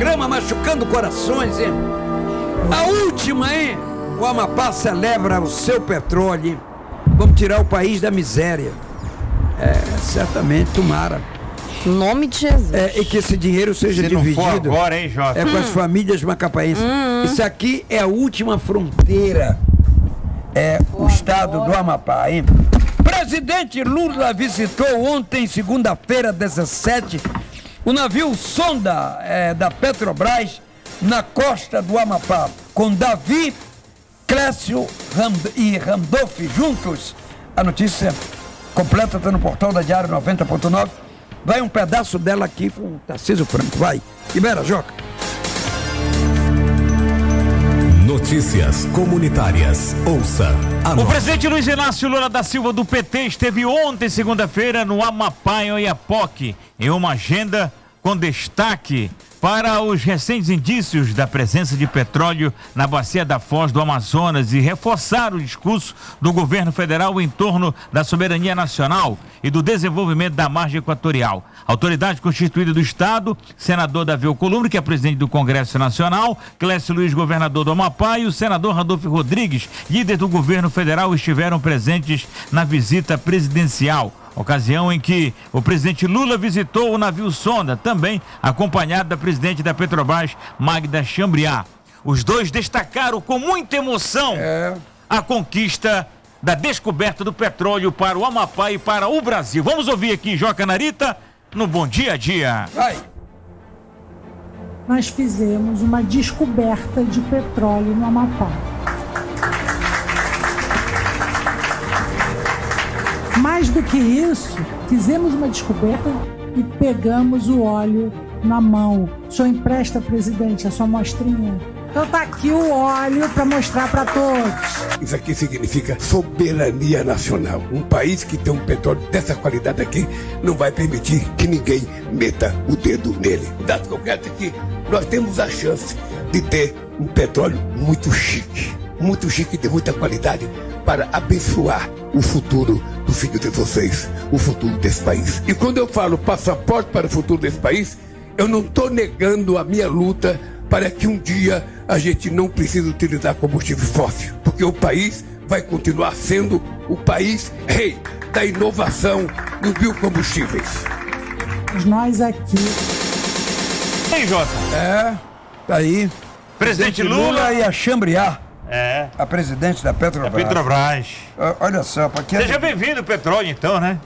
programa machucando corações, hein? A última, hein? O Amapá celebra o seu petróleo, hein? Vamos tirar o país da miséria. Certamente, tomara. Em nome de Jesus. E que esse dinheiro seja dividido agora, hein, Jota? com as famílias macapaenses. Isso aqui é a última fronteira. O estado do Amapá, hein? Presidente Lula visitou ontem, segunda-feira, 17, o navio sonda da Petrobras na costa do Amapá, com Davi, Clécio e Randolph juntos. A notícia completa está no portal da Diário 90.9. Vai um pedaço dela aqui com o Tarcísio Franco. Vai. Libera, Joca. Notícias comunitárias. Ouça a O presidente Luiz Inácio Lula da Silva do PT esteve ontem, segunda-feira, no Amapá, em Oiapoque, em uma agenda com destaque para os recentes indícios da presença de petróleo na bacia da Foz do Amazonas e reforçar o discurso do governo federal em torno da soberania nacional e do desenvolvimento da margem equatorial. Autoridade constituída do Estado, senador Davi Alcolumbre, que é presidente do Congresso Nacional, Clécio Luiz, governador do Amapá, e o senador Randolph Rodrigues, líder do governo federal, estiveram presentes na visita presidencial. Ocasião em que o presidente Lula visitou o navio sonda, também acompanhado da presidente da Petrobras, Magda Chambriard. Os dois destacaram com muita emoção a conquista da descoberta do petróleo para o Amapá e para o Brasil. Vamos ouvir aqui Joca Narita no Bom Dia a Dia. Vai. Nós fizemos uma descoberta de petróleo no Amapá. Mais do que isso, fizemos uma descoberta e pegamos o óleo na mão. O senhor empresta, presidente, a sua amostrinha? Então tá aqui o óleo para mostrar para todos. Isso aqui significa soberania nacional. Um país que tem um petróleo dessa qualidade aqui não vai permitir que ninguém meta o dedo nele. O dado concreto é que nós temos a chance de ter um petróleo muito chique de muita qualidade para abençoar o futuro do filho de vocês, o futuro desse país. E quando eu falo passaporte para o futuro desse país, eu não estou negando a minha luta para que um dia a gente não precise utilizar combustível fóssil, porque o país vai continuar sendo o país rei da inovação dos biocombustíveis. Nós aqui. Ei, Jota. Tá aí. Presidente Lula e a Chambriard. É. A presidente da Petrobras. Petrobras. Olha só, para que Seja bem-vindo, petróleo, então, né?